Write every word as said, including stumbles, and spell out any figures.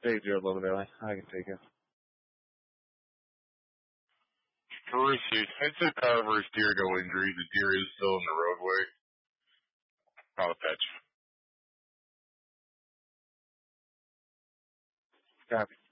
Hey, Joe Lovedale. I can take it. Carissa, since the Carver's deer no injury, the deer is still in the roadway. I'll fetch. Copy.